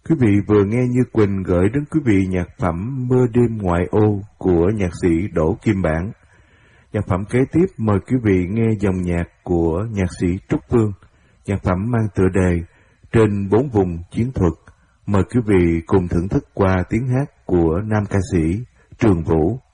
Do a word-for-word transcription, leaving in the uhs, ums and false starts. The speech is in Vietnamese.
Quý vị vừa nghe Như Quỳnh gửi đến quý vị nhạc phẩm Mưa Đêm Ngoại Ô của nhạc sĩ Đỗ Kim Bản. Nhạc phẩm kế tiếp mời quý vị nghe dòng nhạc của nhạc sĩ Trúc Phương. Nhạc phẩm mang tựa đề Trên Bốn Vùng Chiến Thuật. Mời quý vị cùng thưởng thức qua tiếng hát của nam ca sĩ Trường Vũ.